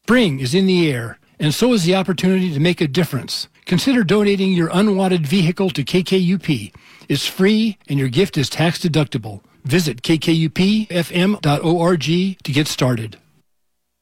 Spring is in the air, and so is the opportunity to make a difference. Consider donating your unwanted vehicle to KKUP. It's free, and your gift is tax deductible. Visit kkupfm.org to get started.